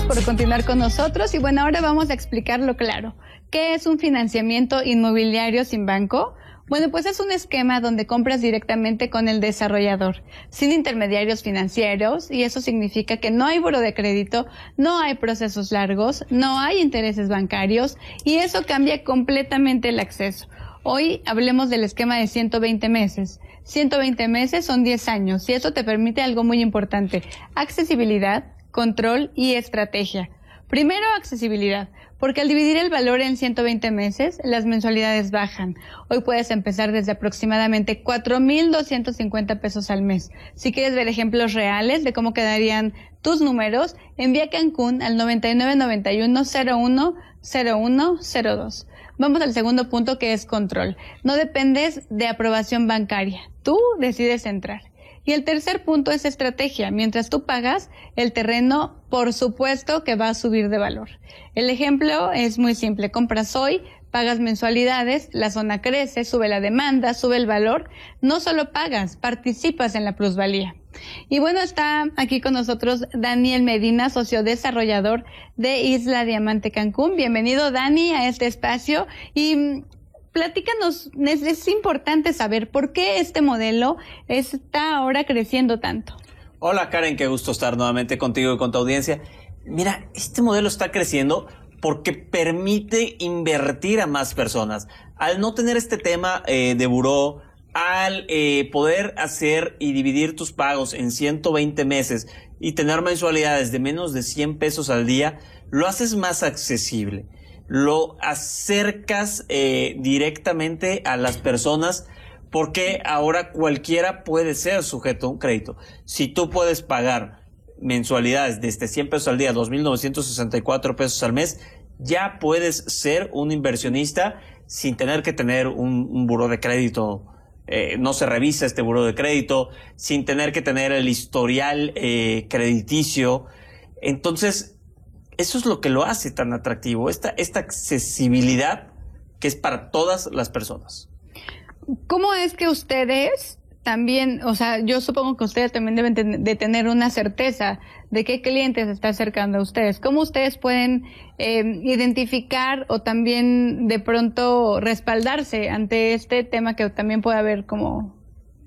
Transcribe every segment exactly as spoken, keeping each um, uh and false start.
por continuar con nosotros y bueno, ahora vamos a explicarlo claro. ¿Qué es un financiamiento inmobiliario sin banco? Bueno, pues es un esquema donde compras directamente con el desarrollador, sin intermediarios financieros, y eso significa que no hay buro de crédito, no hay procesos largos, no hay intereses bancarios, y eso cambia completamente el acceso. Hoy hablemos del esquema de ciento veinte meses. ciento veinte meses son diez años, y eso te permite algo muy importante: accesibilidad, control y estrategia. Primero, accesibilidad, porque al dividir el valor en ciento veinte meses, las mensualidades bajan. Hoy puedes empezar desde aproximadamente cuatro mil doscientos cincuenta pesos al mes. Si quieres ver ejemplos reales de cómo quedarían tus números, envía Cancún al noventa y nueve noventa y uno cero uno cero uno cero dos. Vamos al segundo punto, que es control. No dependes de aprobación bancaria, tú decides entrar. Y el tercer punto es estrategia. Mientras tú pagas, el terreno, por supuesto que va a subir de valor. El ejemplo es muy simple. Compras hoy, pagas mensualidades, la zona crece, sube la demanda, sube el valor. No solo pagas, participas en la plusvalía. Y bueno, está aquí con nosotros Daniel Medina, socio desarrollador de Isla Diamante Cancún. Bienvenido, Dani, a este espacio. Y platícanos, es, es importante saber por qué este modelo está ahora creciendo tanto. Hola Karen, qué gusto estar nuevamente contigo y con tu audiencia. Mira, este modelo está creciendo porque permite invertir a más personas. Al no tener este tema eh, de buró, al eh, poder hacer y dividir tus pagos en ciento veinte meses y tener mensualidades de menos de cien pesos al día, lo haces más accesible. Lo acercas eh, directamente a las personas, porque ahora cualquiera puede ser sujeto a un crédito. Si tú puedes pagar mensualidades desde cien pesos al día, dos mil novecientos sesenta y cuatro pesos al mes, ya puedes ser un inversionista sin tener que tener un, un buró de crédito. Eh, no se revisa este buró de crédito, sin tener que tener el historial eh, crediticio. Entonces, eso es lo que lo hace tan atractivo, esta, esta accesibilidad que es para todas las personas. ¿Cómo es que ustedes también, o sea, yo supongo que ustedes también deben de tener una certeza de qué clientes se está acercando a ustedes? ¿Cómo ustedes pueden eh, identificar o también de pronto respaldarse ante este tema que también puede haber como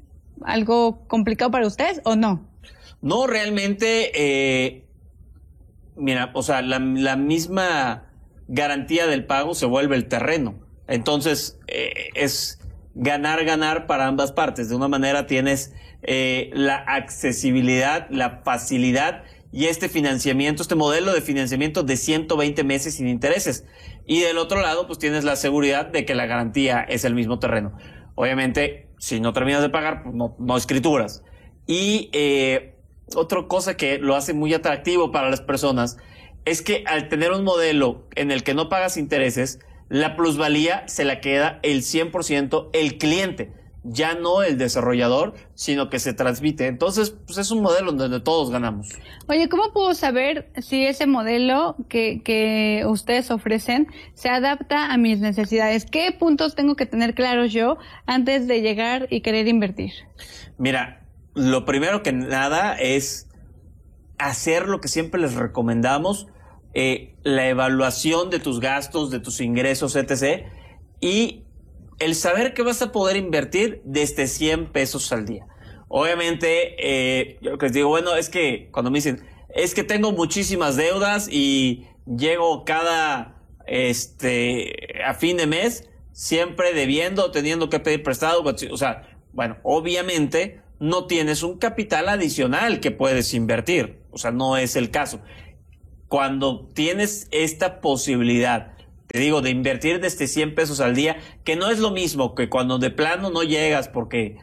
algo complicado para ustedes o no? No, realmente, eh, mira, o sea, la, la misma garantía del pago se vuelve el terreno. Entonces, eh, es ganar, ganar para ambas partes. De una manera tienes eh, la accesibilidad, la facilidad y este financiamiento, este modelo de financiamiento de ciento veinte meses sin intereses. Y del otro lado, pues tienes la seguridad de que la garantía es el mismo terreno. Obviamente, si no terminas de pagar, pues no, no escrituras. Y eh, otra cosa que lo hace muy atractivo para las personas es que al tener un modelo en el que no pagas intereses, la plusvalía se la queda el cien por ciento el cliente, ya no el desarrollador, sino que se transmite. Entonces, pues es un modelo donde todos ganamos. Oye, ¿cómo puedo saber si ese modelo que, que ustedes ofrecen se adapta a mis necesidades? ¿Qué puntos tengo que tener claros yo antes de llegar y querer invertir? Mira, lo primero que nada es hacer lo que siempre les recomendamos, Eh, la evaluación de tus gastos, de tus ingresos, etcétera. Y el saber que vas a poder invertir desde cien pesos al día. Obviamente, eh, yo les digo, bueno, es que cuando me dicen, es que tengo muchísimas deudas y llego cada, este, a fin de mes, siempre debiendo, teniendo que pedir prestado. O sea, bueno, obviamente no tienes un capital adicional que puedes invertir. O sea, no es el caso. Cuando tienes esta posibilidad, te digo, de invertir desde cien pesos al día, que no es lo mismo que cuando de plano no llegas porque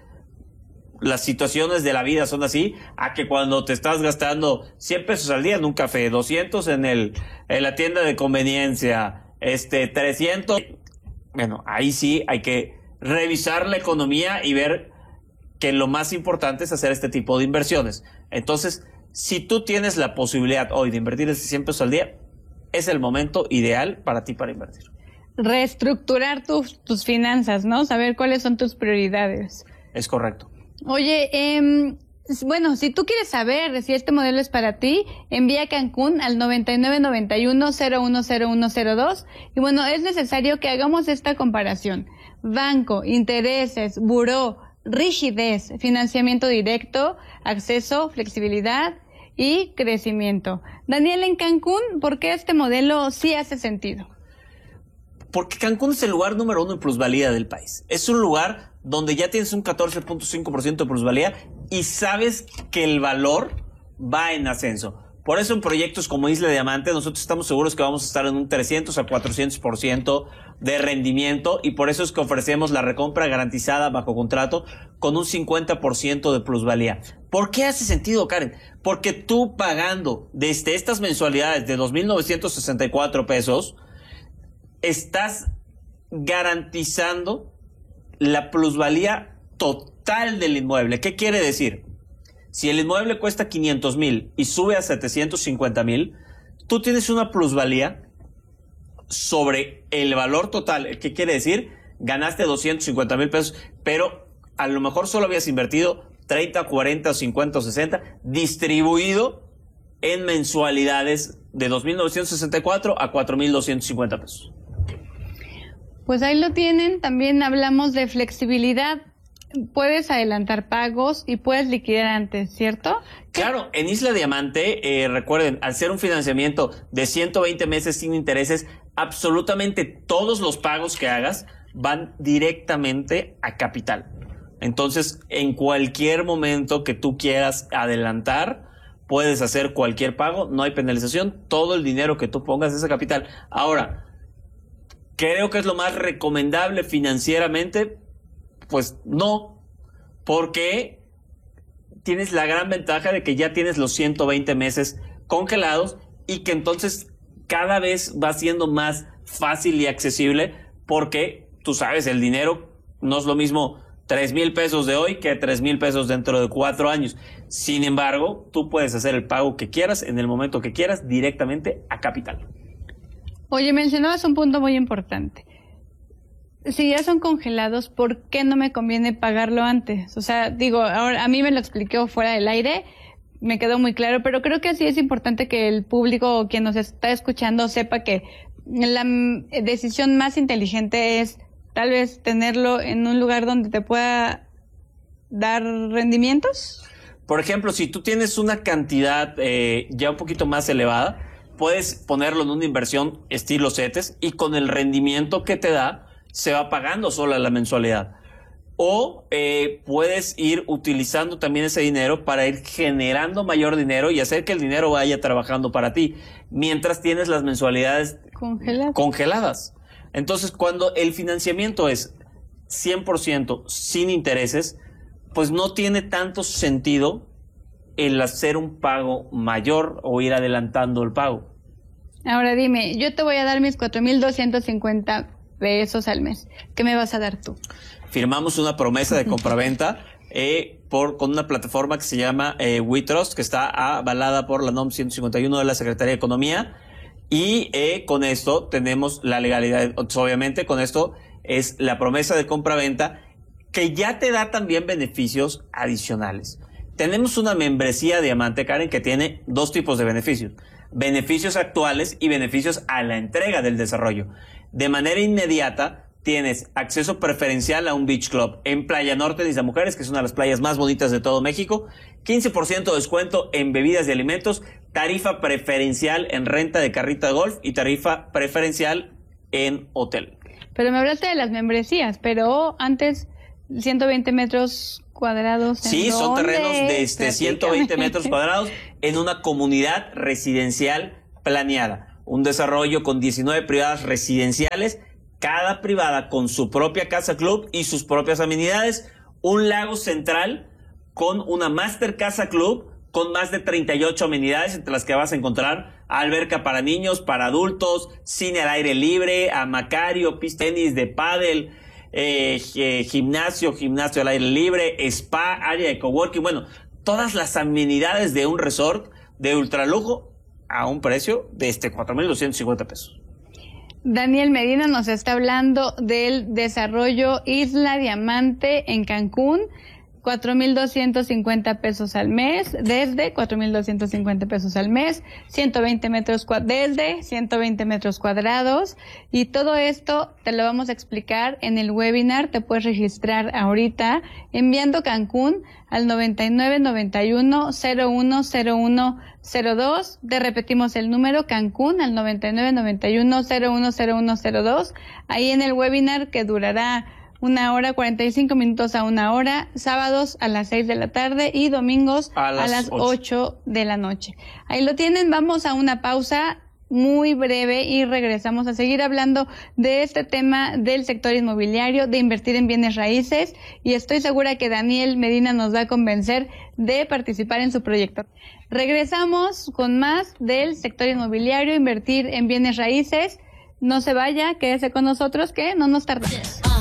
las situaciones de la vida son así, a que cuando te estás gastando cien pesos al día en un café, doscientos en el en la tienda de conveniencia, este trescientos, bueno, ahí sí hay que revisar la economía y ver que lo más importante es hacer este tipo de inversiones. Entonces, si tú tienes la posibilidad hoy de invertir desde cien pesos al día, es el momento ideal para ti para invertir. Reestructurar tus, tus finanzas, ¿no? Saber cuáles son tus prioridades. Es correcto. Oye, eh, Bueno, si tú quieres saber si este modelo es para ti, envía Cancún al noventa y nueve noventa y uno cero uno cero uno cero dos. Y bueno, es necesario que hagamos esta comparación. Banco, intereses, buró, rigidez, financiamiento directo, acceso, flexibilidad y crecimiento. Daniel, en Cancún, ¿por qué este modelo sí hace sentido? Porque Cancún es el lugar número uno en plusvalía del país. Es un lugar donde ya tienes un catorce punto cinco por ciento de plusvalía y sabes que el valor va en ascenso. Por eso en proyectos como Isla Diamante nosotros estamos seguros que vamos a estar en un trescientos a cuatrocientos por ciento de rendimiento y por eso es que ofrecemos la recompra garantizada bajo contrato con un cincuenta por ciento de plusvalía. ¿Por qué hace sentido, Karen? Porque tú pagando desde estas mensualidades de dos mil novecientos sesenta y cuatro pesos estás garantizando la plusvalía total del inmueble. ¿Qué quiere decir? Si el inmueble cuesta quinientos mil y sube a setecientos cincuenta mil, tú tienes una plusvalía sobre el valor total. ¿Qué quiere decir? Ganaste doscientos cincuenta mil pesos, pero a lo mejor solo habías invertido treinta, cuarenta, cincuenta o sesenta, distribuido en mensualidades de dos mil novecientos sesenta y cuatro a cuatro mil doscientos cincuenta pesos. Pues ahí lo tienen. También hablamos de flexibilidad. Puedes adelantar pagos y puedes liquidar antes, ¿cierto? Claro, en Isla Diamante, eh, recuerden, al ser un financiamiento de ciento veinte meses sin intereses, absolutamente todos los pagos que hagas van directamente a capital. Entonces, en cualquier momento que tú quieras adelantar, puedes hacer cualquier pago, no hay penalización, todo el dinero que tú pongas es a capital. Ahora, creo que es lo más recomendable financieramente. Pues no, porque tienes la gran ventaja de que ya tienes los ciento veinte meses congelados y que entonces cada vez va siendo más fácil y accesible porque tú sabes, el dinero no es lo mismo tres mil pesos de hoy que tres mil pesos dentro de cuatro años. Sin embargo, tú puedes hacer el pago que quieras en el momento que quieras directamente a capital. Oye, mencionabas un punto muy importante. Si ya son congelados, ¿por qué no me conviene pagarlo antes? O sea, digo, ahora a mí me lo explicó fuera del aire, me quedó muy claro, pero creo que sí es importante que el público o quien nos está escuchando sepa que la decisión más inteligente es tal vez tenerlo en un lugar donde te pueda dar rendimientos. Por ejemplo, si tú tienes una cantidad eh, ya un poquito más elevada, puedes ponerlo en una inversión estilo CETES y con el rendimiento que te da, se va pagando sola la mensualidad. O eh, puedes ir utilizando también ese dinero para ir generando mayor dinero y hacer que el dinero vaya trabajando para ti, mientras tienes las mensualidades congeladas. congeladas. Entonces, cuando el financiamiento es cien por ciento sin intereses, pues no tiene tanto sentido el hacer un pago mayor o ir adelantando el pago. Ahora dime, yo te voy a dar mis cuatro mil doscientos cincuenta pesos al mes. ¿Qué me vas a dar tú? Firmamos una promesa de compraventa eh, por, con una plataforma que se llama eh, WeTrust, que está avalada por la NOM ciento cincuenta y uno de la Secretaría de Economía. Y eh, con esto tenemos la legalidad. Obviamente, con esto es la promesa de compraventa que ya te da también beneficios adicionales. Tenemos una membresía Diamante, Karen, que tiene dos tipos de beneficios. Beneficios actuales y beneficios a la entrega del desarrollo. De manera inmediata, tienes acceso preferencial a un beach club en Playa Norte de Isla Mujeres, que es una de las playas más bonitas de todo México, quince por ciento de descuento en bebidas y alimentos, tarifa preferencial en renta de carrito de golf y tarifa preferencial en hotel. Pero me hablaste de las membresías, pero antes ciento veinte metros cuadrados. Sí, son terrenos de este ciento veinte metros cuadrados en una comunidad residencial planeada. Un desarrollo con diecinueve privadas residenciales, cada privada con su propia casa club y sus propias amenidades. Un lago central con una master casa club con más de treinta y ocho amenidades, entre las que vas a encontrar alberca para niños, para adultos, cine al aire libre, amacario, pista de tenis, de pádel, eh, eh, gimnasio, gimnasio al aire libre, spa, área de coworking. Bueno, todas las amenidades de un resort de ultralujo a un precio de este cuatro mil doscientos cincuenta pesos. Daniel Medina nos está hablando del desarrollo Isla Diamante en Cancún. cuatro mil doscientos cincuenta pesos al mes, desde cuatro mil doscientos cincuenta pesos al mes, ciento veinte metros cua- desde ciento veinte metros cuadrados, y todo esto te lo vamos a explicar en el webinar. Te puedes registrar ahorita enviando Cancún al noventa y nueve noventa y uno cero uno cero uno cero dos. Te repetimos el número, Cancún al noventa y nueve noventa y uno cero uno cero uno cero dos. Ahí en el webinar, que durará una hora, cuarenta y cinco minutos a una hora, sábados a las seis de la tarde y domingos A las a las ocho. ocho de la noche. Ahí lo tienen. Vamos a una pausa muy breve y regresamos a seguir hablando de este tema del sector inmobiliario, de invertir en bienes raíces, y estoy segura que Daniel Medina nos va a convencer de participar en su proyecto. Regresamos con más del sector inmobiliario, invertir en bienes raíces. No se vaya, quédese con nosotros que no nos tardamos.